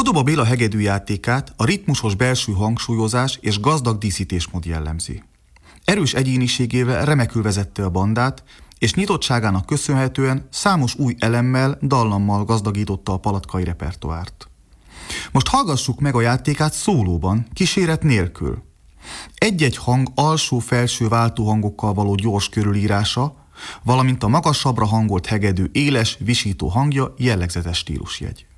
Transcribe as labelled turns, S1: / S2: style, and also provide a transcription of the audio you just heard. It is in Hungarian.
S1: Kodoba Béla hegedűjátékát a ritmusos belső hangsúlyozás és gazdag díszítésmód jellemzi. Erős egyéniségével remekül vezette a bandát, és nyitottságának köszönhetően számos új elemmel, dallammal gazdagította a palatkai repertoárt. Most hallgassuk meg a játékát szólóban, kíséret nélkül. Egy-egy hang alsó-felső váltóhangokkal való gyors körülírása, valamint a magasabbra hangolt hegedű éles, visító hangja jellegzetes stílusjegy.